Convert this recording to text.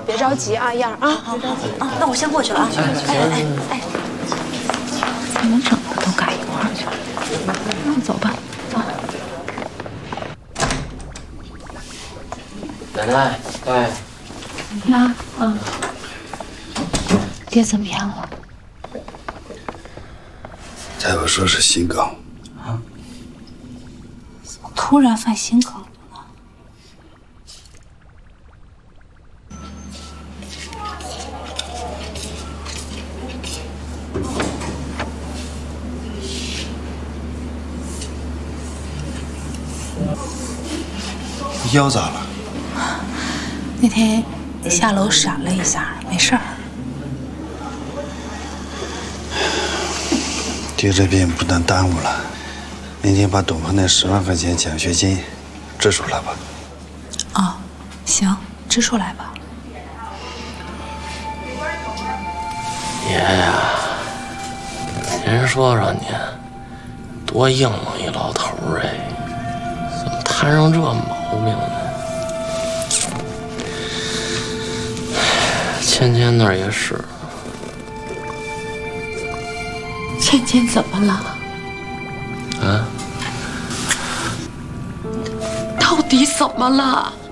别着急啊，燕儿啊。 好，那我先过去了啊。哎，怎么整的都赶一块儿去了？那走吧，走。 奶奶，哎， 妈，爹怎么样了？ 大夫说是心梗。 怎么突然犯心梗了呢？ 腰咋了？ 那天下楼闪了一下，没事儿。 爹这病不能耽误了，明天把董鹏那10万块钱奖学金支出来吧。 哦，行，支出来吧。 爷呀，您说说您，多硬朗一老头儿哎，怎么摊上这毛病呢？芊芊那儿也是。 芊芊怎么了？ 啊？ 到底怎么了？